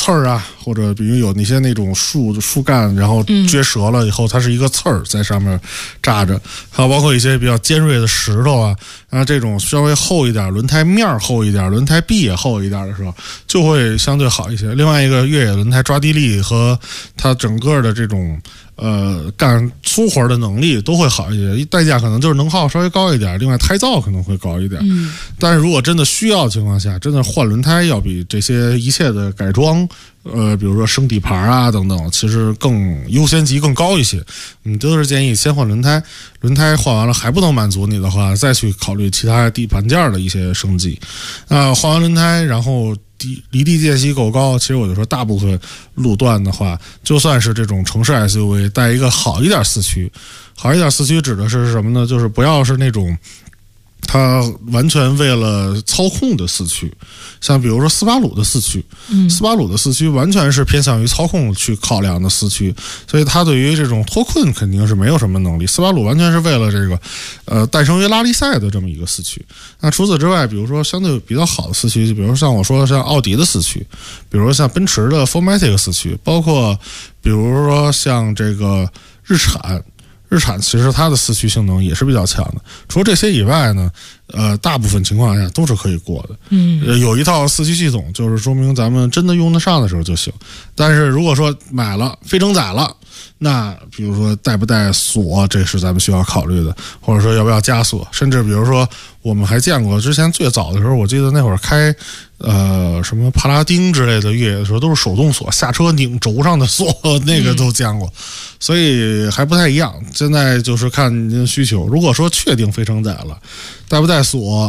刺儿啊，或者比如有那些那种树干，然后撅折了以后，它是一个刺儿在上面扎着，还有包括一些比较尖锐的石头啊，然后这种稍微厚一点，轮胎面厚一点，轮胎壁也厚一点的时候，就会相对好一些。另外一个越野轮胎抓地力和它整个的这种干粗活的能力都会好一些，代价可能就是能耗稍微高一点，另外胎噪可能会高一点。但是如果真的需要的情况下，真的换轮胎要比这些一切的改装，比如说升底盘啊等等，其实更优先级更高一些。都是建议先换轮胎，轮胎换完了还不能满足你的话，再去考虑其他底盘件的一些升级。换完轮胎，然后离地间隙够高，其实我就说大部分路段的话，就算是这种城市 SUV 带一个好一点四驱，好一点四驱指的是什么呢？就是不要是那种它完全为了操控的四驱，像比如说斯巴鲁的四驱，斯巴鲁的四驱完全是偏向于操控去考量的四驱，所以它对于这种脱困肯定是没有什么能力。斯巴鲁完全是为了这个诞生于拉力赛的这么一个四驱。那除此之外，比如说相对比较好的四驱，比如像我说的像奥迪的四驱，比如说像奔驰的 4MATIC 四驱，包括比如说像这个日产其实它的四驱性能也是比较强的。除了这些以外呢，大部分情况下都是可以过的。有一套四驱系统，就是说明咱们真的用得上的时候就行。但是如果说买了非承载了，那比如说带不带锁，这是咱们需要考虑的，或者说要不要加锁，甚至比如说我们还见过之前最早的时候，我记得那会儿开什么帕拉丁之类的越野的时候都是手动锁，下车拧轴上的锁，那个都见过。所以还不太一样。现在就是看您的需求，如果说确定非承载了，带不带锁